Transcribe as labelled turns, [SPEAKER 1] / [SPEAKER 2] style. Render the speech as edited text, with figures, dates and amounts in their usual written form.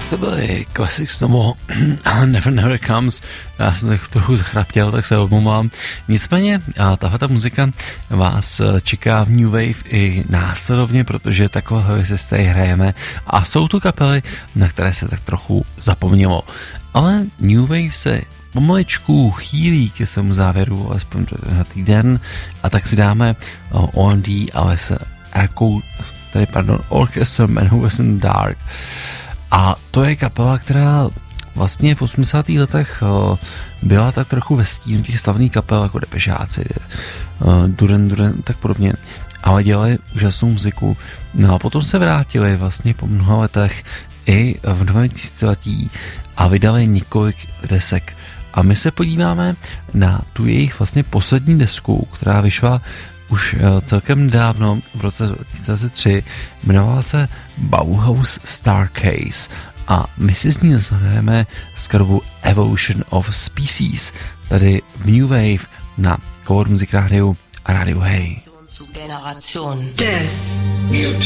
[SPEAKER 1] To byly Classics Nomo a Never Comes. Já jsem tak trochu zachraptěl, tak se omlouvám. Nicméně tahle muzika vás čeká v New Wave i následovně, protože takové se z té hrajeme a jsou tu kapely, na které se tak trochu zapomnělo. Ale New Wave se pomaličku chýlí ke svému závěru, alespoň na týden, a tak si dáme OMD, ale se Orchestra Man Who Was in the Dark. A to je kapela, která vlastně v 80. letech byla tak trochu ve stínu těch slavných kapel jako Depešáci, Duran tak podobně, ale dělali úžasnou muziku. No a potom se vrátili vlastně po mnoha letech i v novém tisíciletí a vydali několik desek. A my se podíváme na tu jejich vlastně poslední desku, která vyšla už celkem nedávno, v roce 2003, jmenovala se Bauhaus Starcase a my si z ní zahrajeme skladbu Evolution of Species, tady v New Wave na Cover Music Rádiu a Rádiu Hey.
[SPEAKER 2] Death. Mute.